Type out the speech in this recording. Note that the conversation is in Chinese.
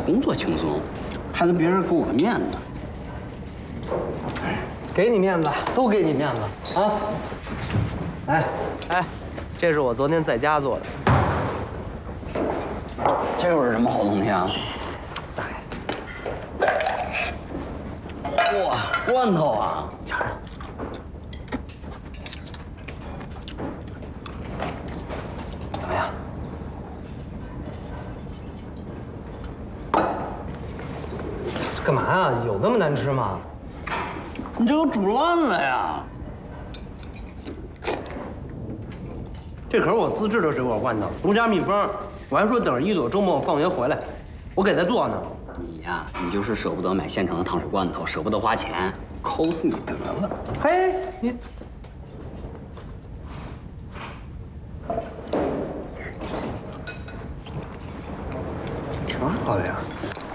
工作轻松，还得别人给我个面子。 给你面子，都给你面子啊！哎，这是我昨天在家做的。 这又是什么好东西啊？ 大爷， 哇，罐头啊！尝尝。 怎么样？干嘛呀？有那么难吃吗？ 你这都煮烂了呀！ 这可是我自制的水果罐头，独家秘方。我还说等着一朵周末放学回来，我给他做呢。 你呀，你就是舍不得买现成的糖水罐头，舍不得花钱，抠死你得了。 嘿，你挺好的呀。